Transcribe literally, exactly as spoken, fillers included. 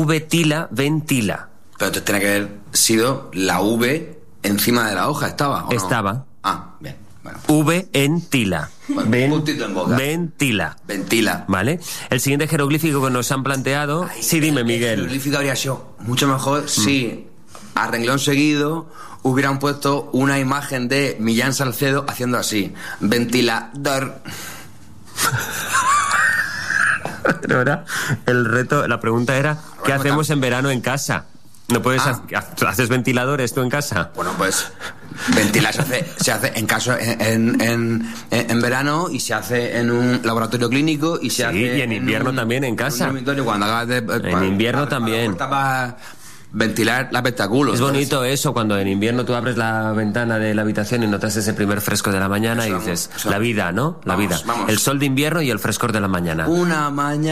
V tila, ventila. Pero entonces tiene que haber sido la V encima de la hoja, ¿estaba o no? Estaba. Ah, bien. Bueno. V en tila. Bueno, Ven, puntito en boca. Ventila. Ventila. ¿Vale? El siguiente jeroglífico que nos han planteado... Ay, sí, dime, el Miguel. jeroglífico habría sido mucho mejor mm. si a renglón seguido hubieran puesto una imagen de Millán Salcedo haciendo así. Ventilador. Pero ahora el reto, la pregunta era, ¿qué bueno, hacemos en verano en casa? ¿No puedes ah. ha, haces ventiladores tú en casa? Bueno, pues ventilar se hace, se hace en caso en, en, en, en verano y se hace en un laboratorio clínico y se sí, hace y en invierno en un, también en casa. En, un cuando hagas de, en para, invierno para, también. Para, para ventilar el espectáculo. Es bonito ¿sabes? Eso, cuando en invierno tú abres la ventana de la habitación y notas ese primer fresco de la mañana eso y dices, vamos, la vida, ¿no? La vamos, vida. Vamos. El sol de invierno y el frescor de la mañana. Una mañana.